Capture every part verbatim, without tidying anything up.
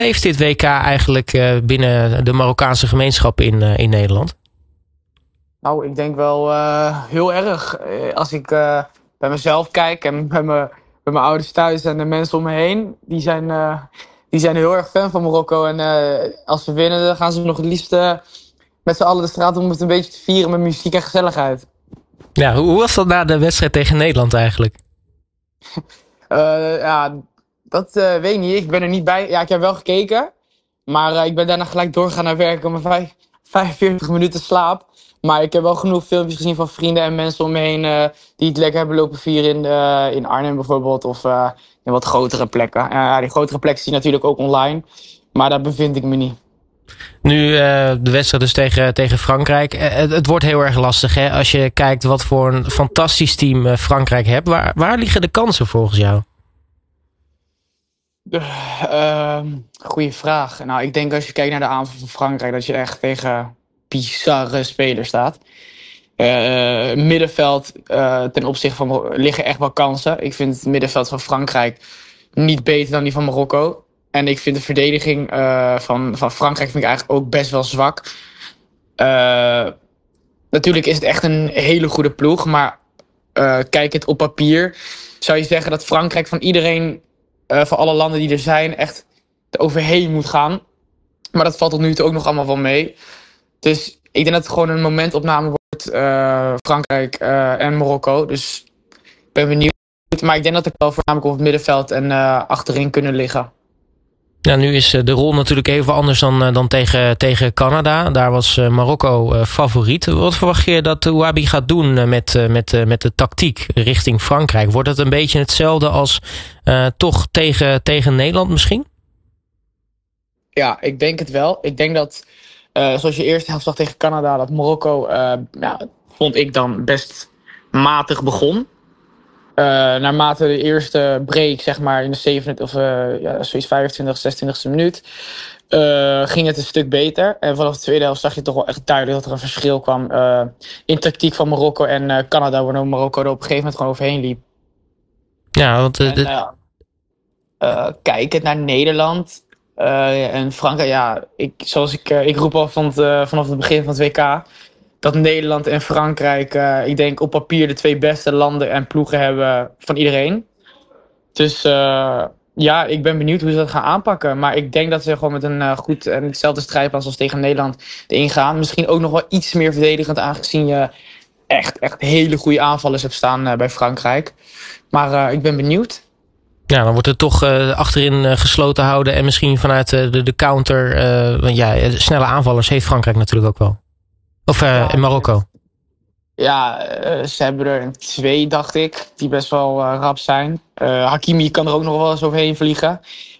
heeft dit W K eigenlijk uh, binnen de Marokkaanse gemeenschap in, uh, in Nederland? Nou, ik denk wel uh, heel erg. Als ik uh, bij mezelf kijk en bij, me, bij mijn ouders thuis en de mensen om me heen, die zijn, uh, die zijn heel erg fan van Marokko. En uh, als we winnen, dan gaan ze nog het liefst uh, met z'n allen de straat om het een beetje te vieren met muziek en gezelligheid. Ja, hoe was dat na de wedstrijd tegen Nederland eigenlijk? uh, ja, dat uh, weet ik niet. Ik ben er niet bij. Ja, ik heb wel gekeken. Maar uh, ik ben daarna gelijk doorgegaan naar werk om mijn vijfenveertig minuten slaap. Maar ik heb wel genoeg filmpjes gezien van vrienden en mensen om me heen uh, die het lekker hebben lopen vieren in, uh, in Arnhem bijvoorbeeld. Of uh, in wat grotere plekken. Uh, ja, die grotere plekken zie je natuurlijk ook online. Maar daar bevind ik me niet. Nu uh, de wedstrijd dus tegen, tegen Frankrijk. Uh, het, het wordt heel erg lastig, hè? Als je kijkt wat voor een fantastisch team uh, Frankrijk hebt. Waar, waar liggen de kansen volgens jou? Uh, uh, goeie vraag. Nou, ik denk als je kijkt naar de aanval van Frankrijk, dat je echt tegen bizarre spelers staat. Uh, middenveld uh, ten opzichte van liggen echt wel kansen. Ik vind het middenveld van Frankrijk niet beter dan die van Marokko. En ik vind de verdediging uh, van, van Frankrijk vind ik eigenlijk ook best wel zwak. Uh, natuurlijk is het echt een hele goede ploeg. Maar uh, kijk het op papier, zou je zeggen dat Frankrijk van iedereen, uh, van alle landen die er zijn, echt er overheen moet gaan. Maar dat valt tot nu toe ook nog allemaal wel mee. Dus ik denk dat het gewoon een momentopname wordt, uh, Frankrijk uh, en Marokko. Dus ik ben benieuwd. Maar ik denk dat ik wel voornamelijk op het middenveld en uh, achterin kunnen liggen. Ja, nu is de rol natuurlijk even anders dan, dan tegen, tegen Canada. Daar was Marokko uh, favoriet. Wat verwacht je dat Ouabi gaat doen met, met, met de tactiek richting Frankrijk? Wordt het een beetje hetzelfde als uh, toch tegen, tegen Nederland misschien? Ja, ik denk het wel. Ik denk dat, uh, zoals je eerste helft zag tegen Canada, dat Marokko, uh, ja, vond ik dan best matig begon. Uh, naarmate de eerste break, zeg maar, in de zevenentwintigste of uh, ja, zoiets vijfentwintigste, zesentwintigste minuut, uh, ging het een stuk beter. En vanaf de tweede helft zag je toch wel echt duidelijk dat er een verschil kwam uh, in tactiek van Marokko en uh, Canada, waardoor Marokko er op een gegeven moment gewoon overheen liep. Ja, want... Uh, en, uh, uh, kijkend naar Nederland uh, en Frankrijk, ja, ik, zoals ik, uh, ik roep al van het, uh, vanaf het begin van het W K, dat Nederland en Frankrijk, uh, ik denk op papier de twee beste landen en ploegen hebben van iedereen. Dus uh, ja, ik ben benieuwd hoe ze dat gaan aanpakken. Maar ik denk dat ze gewoon met een uh, goed en hetzelfde strijdplan als tegen Nederland erin gaan. Misschien ook nog wel iets meer verdedigend, aangezien je echt, echt hele goede aanvallers hebt staan uh, bij Frankrijk. Maar uh, ik ben benieuwd. Ja, dan wordt het toch uh, achterin uh, gesloten houden en misschien vanuit uh, de, de counter. Uh, want ja, snelle aanvallers heeft Frankrijk natuurlijk ook wel. Of uh, ja, in Marokko? Ja, uh, ze hebben er twee, dacht ik, die best wel uh, rap zijn. Uh, Hakimi kan er ook nog wel eens overheen vliegen.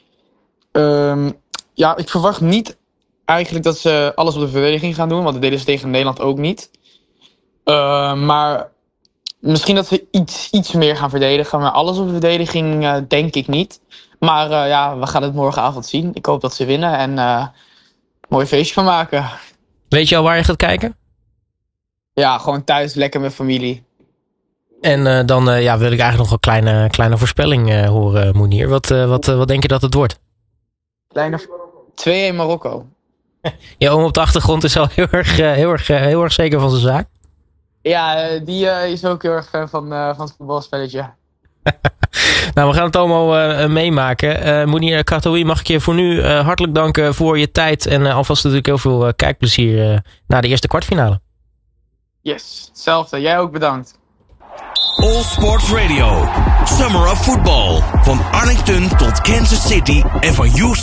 Um, ja, ik verwacht niet eigenlijk dat ze alles op de verdediging gaan doen, want dat deden ze tegen Nederland ook niet. Uh, maar misschien dat ze iets, iets meer gaan verdedigen, maar alles op de verdediging uh, denk ik niet. Maar uh, ja, we gaan het morgenavond zien. Ik hoop dat ze winnen en uh, een mooi feestje van maken. Weet je al waar je gaat kijken? Ja, gewoon thuis, lekker met familie. En uh, dan uh, ja, wil ik eigenlijk nog een kleine, kleine voorspelling uh, horen, Mounir. Wat, uh, wat, uh, wat denk je dat het wordt? Kleine twee-een Marokko. Je oom op de achtergrond is al heel erg, uh, heel erg, uh, heel erg zeker van zijn zaak. Ja, die uh, is ook heel erg fan van, uh, van het voetbalspelletje. Nou, we gaan het allemaal uh, meemaken. Uh, Mounir Kartaoui, mag ik je voor nu uh, hartelijk danken voor je tijd. En uh, alvast natuurlijk heel veel uh, kijkplezier uh, naar de eerste kwartfinale. Yes, hetzelfde. Jij ook bedankt. All Sports Radio. Summer of Football. Van Arlington tot Kansas City en van Houston